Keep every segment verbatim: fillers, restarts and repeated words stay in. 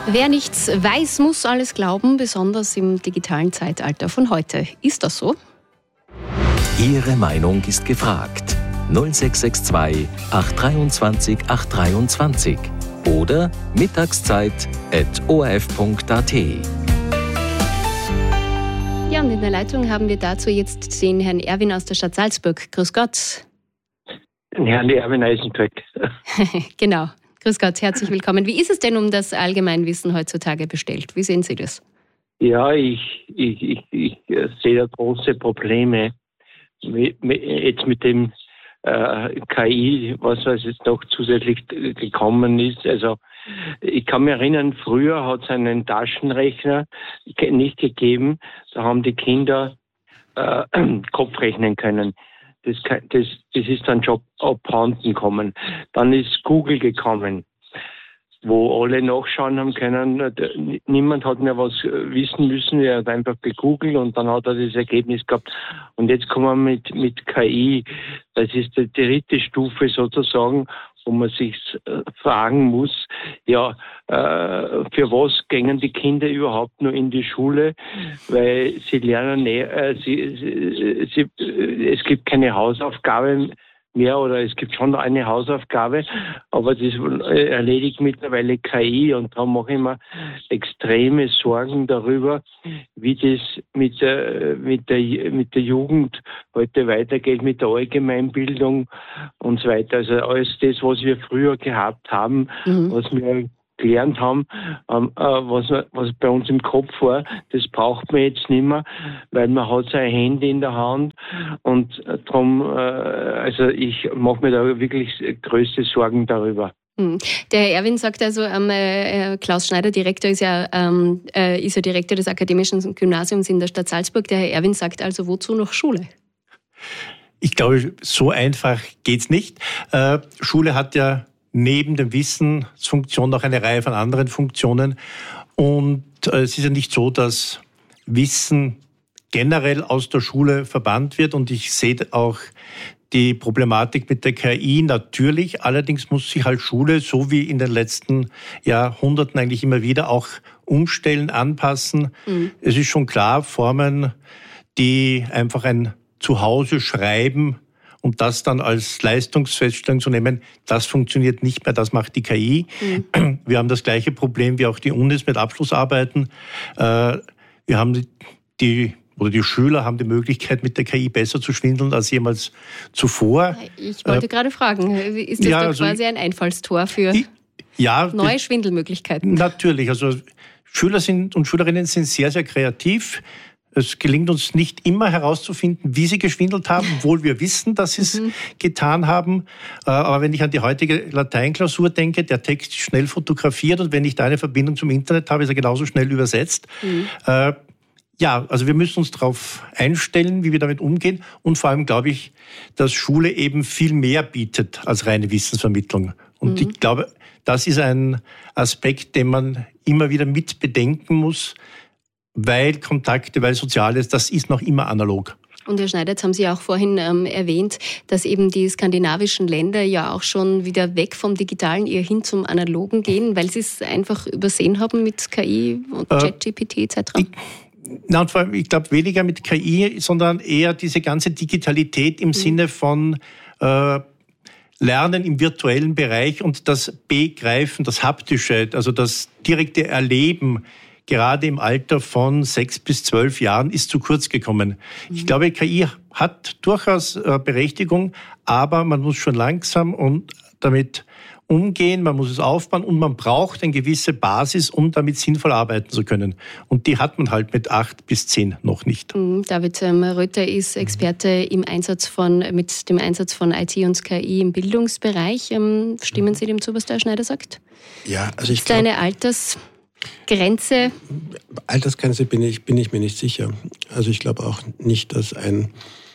Wer nichts weiß, muss alles glauben, besonders im digitalen Zeitalter von heute. Ist das so? Ihre Meinung ist gefragt. null sechs sechs zwei acht zwei drei acht zwei oder mittagszeit at o r f punkt a t. Ja, und in der Leitung haben wir dazu jetzt den Herrn Erwin aus der Stadt Salzburg. Grüß Gott. Den Herrn Erwin Eisenberg. Genau. Grüß Gott, herzlich willkommen. Wie ist es denn um das Allgemeinwissen heutzutage bestellt? Wie sehen Sie das? Ja, ich, ich, ich, ich sehe da große Probleme mit, mit, jetzt mit dem äh, K I, was also jetzt noch zusätzlich gekommen ist. Also ich kann mich erinnern, früher hat es einen Taschenrechner nicht gegeben. Da haben die Kinder äh, Kopf rechnen können. Das, das, das ist dann schon abhanden gekommen. Dann ist Google gekommen, wo alle nachschauen haben können. Niemand hat mehr was wissen müssen. Er hat einfach gegoogelt und dann hat er das Ergebnis gehabt. Und jetzt kommen wir mit, mit K I. Das ist die dritte Stufe sozusagen, wo man sich fragen muss, ja, äh, für was gehen die Kinder überhaupt nur in die Schule? Weil sie lernen, äh, sie, sie, sie, es gibt keine Hausaufgabe mehr oder es gibt schon eine Hausaufgabe, aber das erledigt mittlerweile K I und da mache ich mir extreme Sorgen darüber, wie das mit der, mit der, mit der Jugend heute weitergeht, mit der Allgemeinbildung und so weiter. Also alles das, was wir früher gehabt haben, mhm. was wir gelernt haben, ähm, äh, was, was bei uns im Kopf war, das braucht man jetzt nicht mehr, weil man hat sein Handy in der Hand und äh, darum, äh, also ich mache mir da wirklich größte Sorgen darüber. Der Herr Erwin sagt also, ähm, äh, Klaus Schneider, Direktor, ist ja, ähm, äh, ist ja Direktor des Akademischen Gymnasiums in der Stadt Salzburg. Der Herr Erwin sagt also, wozu noch Schule? Ich glaube, so einfach geht's nicht. Äh, Schule hat ja neben dem Wissensfunktion noch eine Reihe von anderen Funktionen. Und äh, es ist ja nicht so, dass Wissen generell aus der Schule verbannt wird. Und ich sehe auch die Problematik mit der K I natürlich. Allerdings muss sich halt Schule, so wie in den letzten Jahrhunderten eigentlich immer wieder, auch umstellen, anpassen. Mhm. Es ist schon klar, Formen, die einfach ein Zuhause schreiben, um das dann als Leistungsfeststellung zu nehmen, das funktioniert nicht mehr, das macht die K I. Mhm. Wir haben das gleiche Problem wie auch die Unis mit Abschlussarbeiten. Wir haben die, die oder die Schüler haben die Möglichkeit, mit der K I besser zu schwindeln als jemals zuvor. Ich wollte äh, gerade fragen, ist das ja, also quasi ein Einfallstor für ich, ja, neue das, Schwindelmöglichkeiten? Natürlich, also Schüler sind und Schülerinnen sind sehr, sehr kreativ. Es gelingt uns nicht immer herauszufinden, wie sie geschwindelt haben, obwohl wir wissen, dass sie es mhm. getan haben. Aber wenn ich an die heutige Lateinklausur denke, der Text ist schnell fotografiert und wenn ich da eine Verbindung zum Internet habe, ist er genauso schnell übersetzt. Mhm. Äh, ja, also wir müssen uns darauf einstellen, wie wir damit umgehen. Und vor allem glaube ich, dass Schule eben viel mehr bietet als reine Wissensvermittlung. Und mhm. ich glaube, das ist ein Aspekt, den man immer wieder mit bedenken muss, weil Kontakte, weil Soziales, das ist noch immer analog. Und Herr Schneider, jetzt haben Sie auch vorhin ähm, erwähnt, dass eben die skandinavischen Länder ja auch schon wieder weg vom Digitalen eher hin zum Analogen gehen, weil sie es einfach übersehen haben mit K I und äh, ChatGPT et cetera. Ich, na, und vor allem, ich glaube weniger mit K I, sondern eher diese ganze Digitalität im mhm. Sinne von äh, Lernen im virtuellen Bereich und das Begreifen, das Haptische, also das direkte Erleben, gerade im Alter von sechs bis zwölf Jahren ist zu kurz gekommen. Mhm. Ich glaube, K I hat durchaus Berechtigung, aber man muss schon langsam und damit umgehen, man muss es aufbauen und man braucht eine gewisse Basis, um damit sinnvoll arbeiten zu können. Und die hat man halt mit acht bis zehn noch nicht. Mhm. David ähm, Röther ist Experte im Einsatz von, mit dem Einsatz von I T und K I im Bildungsbereich. Ähm, stimmen Sie dem zu, was der Herr Schneider sagt? Ja, also ich glaube... Ist da eine Alters... Grenze? Altersgrenze bin ich, bin ich mir nicht sicher. Also ich glaube auch nicht, dass ein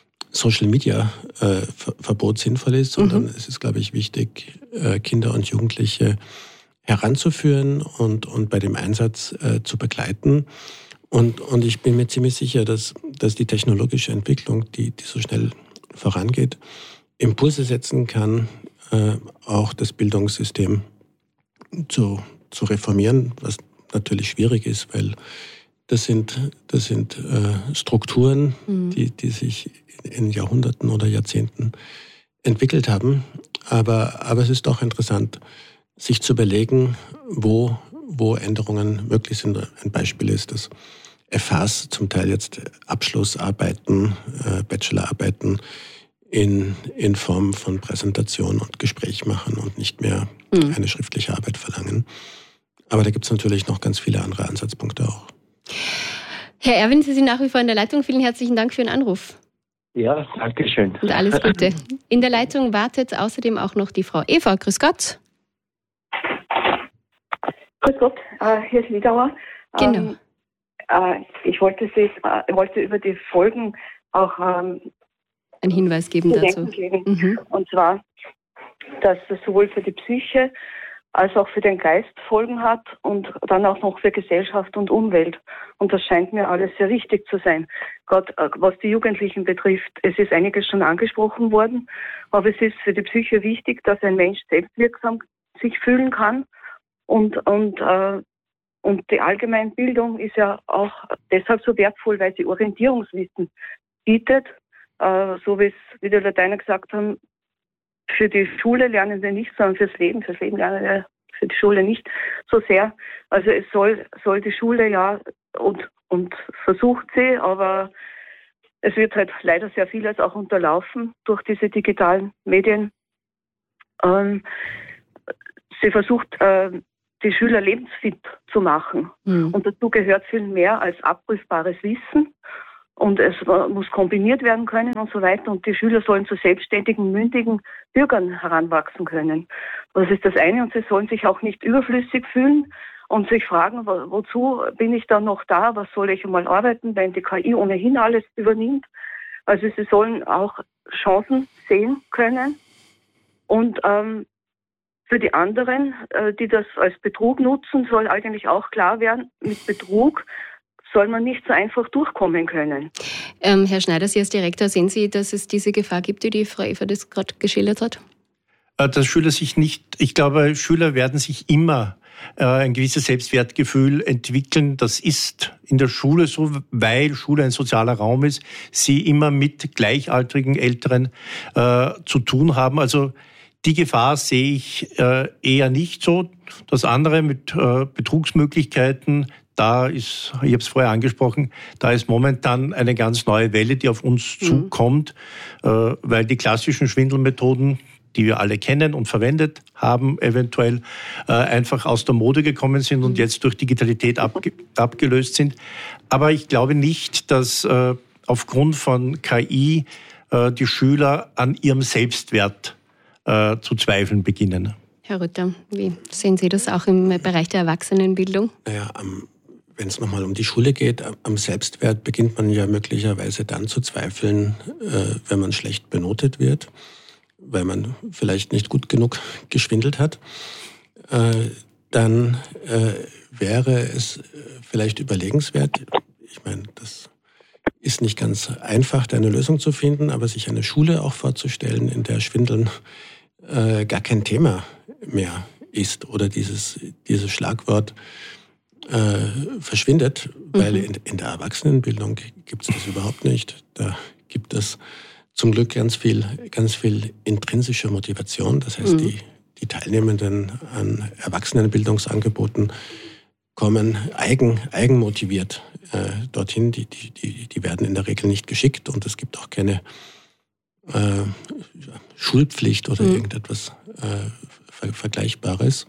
Social-Media-Verbot äh, sinnvoll ist, sondern mhm. es ist, glaube ich, wichtig, äh, Kinder und Jugendliche heranzuführen und, und bei dem Einsatz äh, zu begleiten. Und, und ich bin mir ziemlich sicher, dass, dass die technologische Entwicklung, die, die so schnell vorangeht, Impulse setzen kann, äh, auch das Bildungssystem zu, zu reformieren, was natürlich schwierig ist, weil das sind, das sind äh, Strukturen, mhm. die, die sich in Jahrhunderten oder Jahrzehnten entwickelt haben. Aber, aber es ist doch interessant, sich zu überlegen, wo, wo Änderungen möglich sind. Ein Beispiel ist das F Hs, zum Teil jetzt Abschlussarbeiten, äh, Bachelorarbeiten in, in Form von Präsentation und Gespräch machen und nicht mehr mhm. eine schriftliche Arbeit verlangen. Aber da gibt es natürlich noch ganz viele andere Ansatzpunkte auch. Herr Erwin, Sie sind nach wie vor in der Leitung. Vielen herzlichen Dank für den Anruf. Ja, danke schön. Und alles Gute. In der Leitung wartet außerdem auch noch die Frau Eva. Grüß Gott. Grüß Gott, äh, hier ist Liedauer. Genau. Ähm, äh, ich wollte, Sie, äh, wollte über die Folgen auch ähm, einen Hinweis geben dazu. Geben. Mhm. Und zwar, dass das sowohl für die Psyche als auch für den Geist Folgen hat und dann auch noch für Gesellschaft und Umwelt. Und das scheint mir alles sehr richtig zu sein. Gerade was die Jugendlichen betrifft, es ist einiges schon angesprochen worden, aber es ist für die Psyche wichtig, dass ein Mensch selbstwirksam sich fühlen kann. Und, und, äh, und die Allgemeinbildung ist ja auch deshalb so wertvoll, weil sie Orientierungswissen bietet. Äh, so wie es, wie die Lateiner gesagt haben, für die Schule lernen wir nicht, sondern fürs Leben. Fürs Leben lernen wir für die Schule nicht so sehr. Also es soll, soll die Schule ja und, und versucht sie, aber es wird halt leider sehr vieles auch unterlaufen durch diese digitalen Medien. Ähm, sie versucht, äh, die Schüler lebensfit zu machen. Mhm. Und dazu gehört viel mehr als abrufbares Wissen. Und es muss kombiniert werden können und so weiter. Und die Schüler sollen zu selbstständigen, mündigen Bürgern heranwachsen können. Das ist das eine. Und sie sollen sich auch nicht überflüssig fühlen und sich fragen, wo, wozu bin ich dann noch da? Was soll ich einmal arbeiten, wenn die K I ohnehin alles übernimmt? Also sie sollen auch Chancen sehen können. Und ähm, für die anderen, äh, die das als Betrug nutzen, soll eigentlich auch klar werden, mit Betrug soll man nicht so einfach durchkommen können. Ähm, Herr Schneider, Sie als Direktor, sehen Sie, dass es diese Gefahr gibt, die die Frau Eva das gerade geschildert hat? Dass Schüler sich nicht, ich glaube, Schüler werden sich immer äh, ein gewisses Selbstwertgefühl entwickeln. Das ist in der Schule so, weil Schule ein sozialer Raum ist, sie immer mit gleichaltrigen Älteren äh, zu tun haben. Also die Gefahr sehe ich äh, eher nicht so. Das andere mit äh, Betrugsmöglichkeiten, da ist, ich habe es vorher angesprochen, da ist momentan eine ganz neue Welle, die auf uns mhm. zukommt, äh, weil die klassischen Schwindelmethoden, die wir alle kennen und verwendet haben, eventuell äh, einfach aus der Mode gekommen sind und jetzt durch Digitalität abge- abgelöst sind. Aber ich glaube nicht, dass äh, aufgrund von K I äh, die Schüler an ihrem Selbstwert äh, zu zweifeln beginnen. Herr Rütter, wie sehen Sie das auch im Bereich der Erwachsenenbildung? Naja, am Wenn es nochmal um die Schule geht, am Selbstwert beginnt man ja möglicherweise dann zu zweifeln, äh, wenn man schlecht benotet wird, weil man vielleicht nicht gut genug geschwindelt hat. Äh, dann äh, wäre es vielleicht überlegenswert, ich meine, das ist nicht ganz einfach, da eine Lösung zu finden, aber sich eine Schule auch vorzustellen, in der Schwindeln äh, gar kein Thema mehr ist oder dieses, dieses Schlagwort Äh, verschwindet, weil in, in der Erwachsenenbildung gibt es das überhaupt nicht. Da gibt es zum Glück ganz viel, ganz viel intrinsische Motivation. Das heißt, mhm. die, die Teilnehmenden an Erwachsenenbildungsangeboten kommen eigen, eigenmotiviert äh, dorthin. Die, die, die, die werden in der Regel nicht geschickt und es gibt auch keine äh, Schulpflicht oder mhm. irgendetwas äh, ver- Vergleichbares.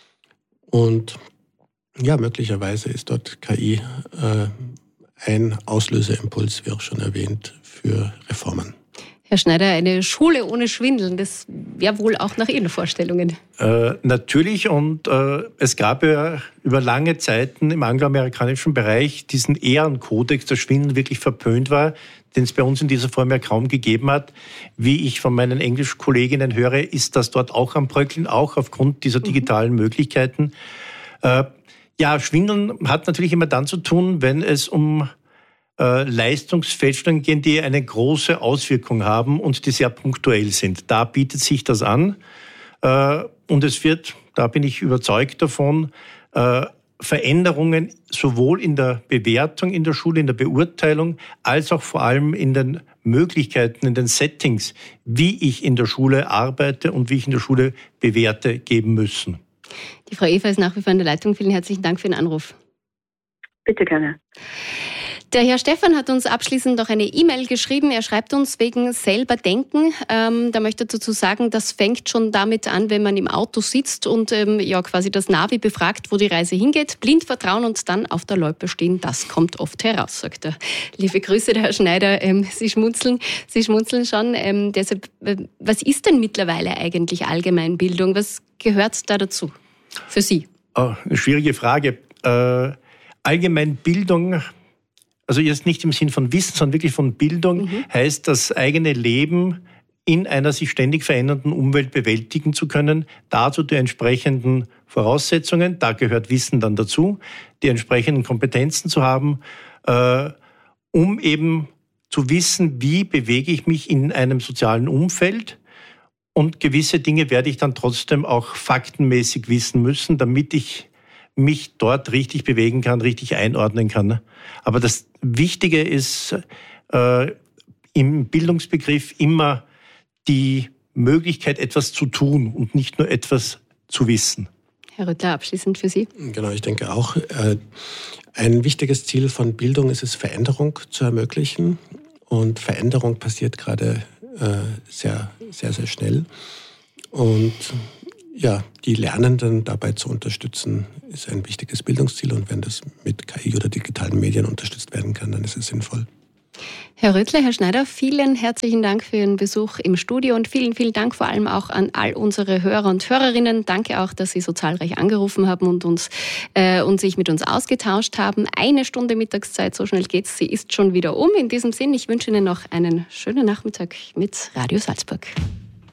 Und ja, möglicherweise ist dort K I äh, ein Auslöseimpuls, wie auch schon erwähnt, für Reformen. Herr Schneider, eine Schule ohne Schwindeln, das wäre wohl auch nach Ihren Vorstellungen. Äh, natürlich, und äh, es gab ja über lange Zeiten im angloamerikanischen Bereich diesen Ehrenkodex, dass Schwindeln wirklich verpönt war, den es bei uns in dieser Form ja kaum gegeben hat. Wie ich von meinen englischen Kolleginnen höre, ist das dort auch am Bröckeln, auch aufgrund dieser digitalen mhm. Möglichkeiten. Äh, Ja, Schwindeln hat natürlich immer dann zu tun, wenn es um äh, Leistungsfälschungen geht, die eine große Auswirkung haben und die sehr punktuell sind. Da bietet sich das an äh, und es wird, da bin ich überzeugt davon, äh, Veränderungen sowohl in der Bewertung in der Schule, in der Beurteilung, als auch vor allem in den Möglichkeiten, in den Settings, wie ich in der Schule arbeite und wie ich in der Schule bewerte, geben müssen. Die Frau Eva ist nach wie vor in der Leitung. Vielen herzlichen Dank für den Anruf. Bitte gerne. Der Herr Stefan hat uns abschließend noch eine E-Mail geschrieben. Er schreibt uns wegen selber denken. Ähm, da möchte er dazu sagen, das fängt schon damit an, wenn man im Auto sitzt und ähm, ja quasi das Navi befragt, wo die Reise hingeht. Blind vertrauen und dann auf der Loipe stehen, das kommt oft heraus, sagt er. Liebe Grüße, der Herr Schneider. Ähm, Sie schmunzeln, Sie schmunzeln schon. Ähm, deshalb, äh, was ist denn mittlerweile eigentlich Allgemeinbildung? Was gehört da dazu für Sie? Oh, eine schwierige Frage. Äh, Allgemeinbildung, also jetzt nicht im Sinn von Wissen, sondern wirklich von Bildung, mhm. heißt, das eigene Leben in einer sich ständig verändernden Umwelt bewältigen zu können, dazu die entsprechenden Voraussetzungen, da gehört Wissen dann dazu, die entsprechenden Kompetenzen zu haben, äh, um eben zu wissen, wie bewege ich mich in einem sozialen Umfeld, und gewisse Dinge werde ich dann trotzdem auch faktenmäßig wissen müssen, damit ich mich dort richtig bewegen kann, richtig einordnen kann. Aber das Wichtige ist äh, im Bildungsbegriff immer die Möglichkeit, etwas zu tun und nicht nur etwas zu wissen. Herr Rüttler, abschließend für Sie. Genau, ich denke auch, äh, ein wichtiges Ziel von Bildung ist es, Veränderung zu ermöglichen. Und Veränderung passiert gerade äh, sehr, sehr, sehr schnell. Und ja, die Lernenden dabei zu unterstützen, ist ein wichtiges Bildungsziel. Und wenn das mit K I oder digitalen Medien unterstützt werden kann, dann ist es sinnvoll. Herr Röttler, Herr Schneider, vielen herzlichen Dank für Ihren Besuch im Studio und vielen, vielen Dank vor allem auch an all unsere Hörer und Hörerinnen. Danke auch, dass Sie so zahlreich angerufen haben und uns äh, und sich mit uns ausgetauscht haben. Eine Stunde Mittagszeit, so schnell geht's. Sie ist schon wieder um. In diesem Sinn, ich wünsche Ihnen noch einen schönen Nachmittag mit Radio Salzburg.